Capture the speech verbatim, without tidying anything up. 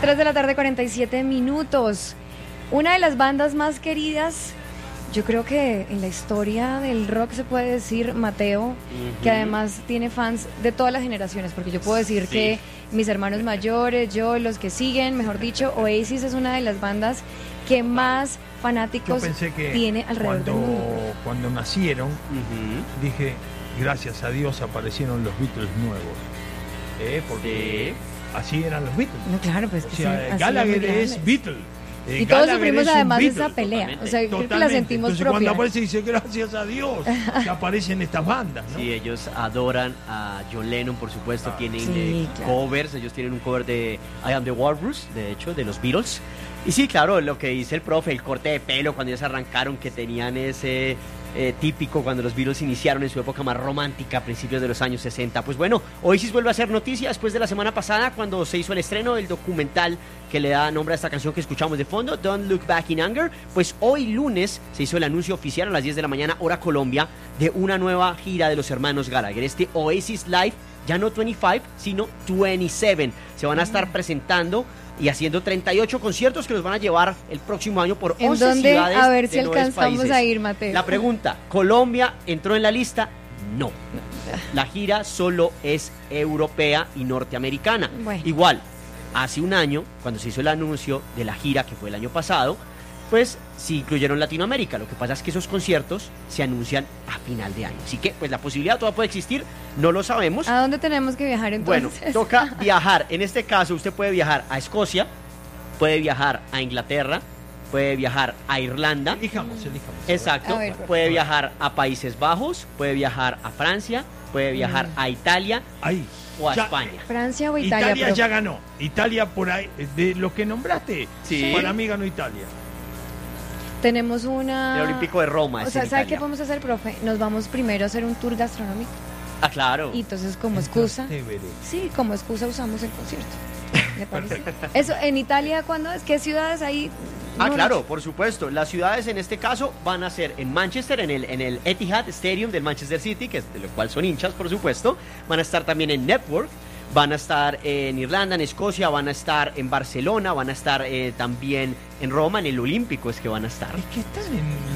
tres de la tarde, cuarenta y siete minutos. Una de las bandas más queridas, yo creo que en la historia del rock se puede decir, Mateo, uh-huh. que además tiene fans de todas las generaciones, porque yo puedo decir sí. que mis hermanos mayores, yo, los que siguen, mejor dicho, Oasis es una de las bandas que más fanáticos que tiene alrededor cuando, del mundo. Cuando nacieron, uh-huh. dije, gracias a Dios aparecieron los Beatles nuevos, ¿eh? porque sí. así eran los Beatles. No, claro, pues o sea, sí, Gallagher es Beatle. Eh, y todos sufrimos además de esa pelea, totalmente. O sea, creo que la sentimos Entonces, propia. Cuando aparece dice gracias a Dios que aparecen estas bandas, ¿no? Sí, ellos adoran a John Lennon, por supuesto, ah, tienen sí, eh, claro. covers, ellos tienen un cover de I Am The Walrus, de hecho, de los Beatles. Y sí, claro, lo que dice el profe, el corte de pelo cuando ellos arrancaron, que tenían ese eh, típico cuando los Beatles iniciaron en su época más romántica a principios de los años sesenta. Pues bueno, Oasis vuelve a hacer noticia después de la semana pasada cuando se hizo el estreno del documental que le da nombre a esta canción que escuchamos de fondo, Don't Look Back in Anger. Pues hoy lunes se hizo el anuncio oficial a las diez de la mañana, hora Colombia, de una nueva gira de los hermanos Gallagher. Este Oasis Live, ya no veinticinco, sino veintisiete. Se van a estar presentando y haciendo treinta y ocho conciertos que los van a llevar el próximo año por once ¿En dónde? ciudades. A ver si de nueve alcanzamos países. a ir, Mateo. La pregunta, ¿Colombia entró en la lista? No. La gira solo es europea y norteamericana. Bueno. Igual, hace un año, cuando se hizo el anuncio de la gira, que fue el año pasado, pues sí incluyeron Latinoamérica. Lo que pasa es que esos conciertos se anuncian a final de año. Así que, pues la posibilidad todavía puede existir, no lo sabemos. ¿A dónde tenemos que viajar entonces? Bueno, toca viajar. En este caso, usted puede viajar a Escocia, puede viajar a Inglaterra, puede viajar a Irlanda. Elijamos, elijamos. Exacto. Ver, puede viajar a Países Bajos, puede viajar a Francia, puede viajar mm. a Italia. Ahí. O a ya, España. Francia o Italia. Italia pero... ya ganó. Italia por ahí, de los que nombraste, sí. para mí ganó Italia. Tenemos una... El Olímpico de Roma. O sea, ¿sabe qué podemos hacer, profe? Nos vamos primero a hacer un tour gastronómico. Ah, claro. Y entonces, como excusa... Sí, como excusa usamos el concierto. ¿Le parece? Eso, en Italia, ¿cuándo es? ¿Qué ciudades hay? Ah, no, claro, no. por supuesto. Las ciudades en este caso van a ser en Manchester, en el, en el Etihad Stadium del Manchester City, que es de lo cual son hinchas, por supuesto. Van a estar también en Network. Van a estar en Irlanda, en Escocia, van a estar en Barcelona, van a estar eh, también en Roma, en el Olímpico es que van a estar. Es que están en